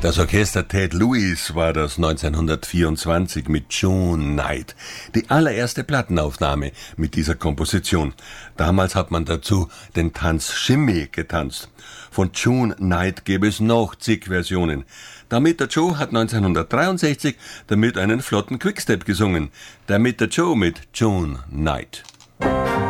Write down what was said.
Das Orchester Ted Lewis war das 1924 mit June Knight. Die allererste Plattenaufnahme mit dieser Komposition. Damals hat man dazu den Tanz Shimmy getanzt. Von June Knight gäbe es noch zig Versionen. Der Joe hat 1963 damit einen flotten Quickstep gesungen. Der Joe mit June Knight.